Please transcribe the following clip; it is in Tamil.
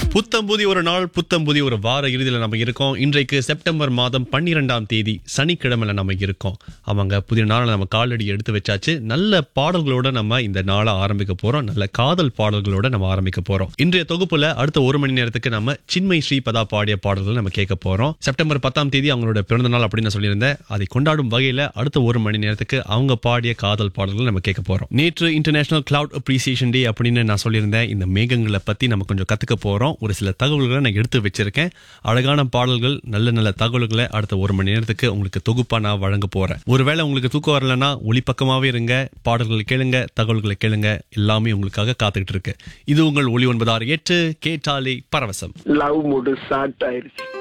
புத்தம் புதிய ஒரு நாள், புத்தம் புதிய ஒரு வார இறுதியில் நம்ம இருக்கோம். இன்றைக்கு செப்டம்பர் மாதம் 12ஆம் தேதி சனிக்கிழமையில நம்ம இருக்கோம். அவங்க புதிய நாளை நம்ம காலடி எடுத்து வச்சாச்சு. நல்ல பாடல்களோட நம்ம இந்த நாளை ஆரம்பிக்க போறோம். நல்ல காதல் பாடல்களோட நம்ம ஆரம்பிக்க போறோம். இன்றைய தொகுப்புல அடுத்த ஒரு மணி நேரத்துக்கு நம்ம சின்மய் ஸ்ரீபதா பாடிய பாடல்கள் நம்ம கேட்க போறோம். செப்டம்பர் 10ஆம் தேதி அவங்களோட பிறந்த நாள் அப்படின்னு சொல்லியிருந்தேன். அதை கொண்டாடும் வகையில அடுத்த ஒரு மணி நேரத்துக்கு அவங்க பாடிய காதல் பாடல்கள் நம்ம கேட்க போறோம். நேற்று இன்டர்நேஷனல் கிளவுட் அப்ரிசியேஷன் டே அப்படின்னு நான் சொல்லியிருந்தேன். இந்த மேகங்களை பத்தி நம்ம கொஞ்சம் கத்துக்க போறோம். ஒரு சில தகவல்களை நான் எடுத்து வச்சிருக்கேன். அழகான பாடல்கள், நல்ல நல்ல தகவல்களை அடுத்த ஒரு மணி நேரத்துக்கு உங்களுக்கு தொகுப்பா நான் வழங்க போறேன். ஒருவேளை உங்களுக்கு தூக்கம் வரலன்னா ஒளி பக்கமாவே இருங்க, பாடல்களை கேளுங்க, தகவல்களை கேளுங்க. எல்லாமே உங்களுக்காக காத்துக்கிட்டு இருக்கு. இது உங்கள் ஒளி 968 கேட்டாலே பரவசம். லவ் மூடு ஸ்டார்ட் ஆயிருச்சு.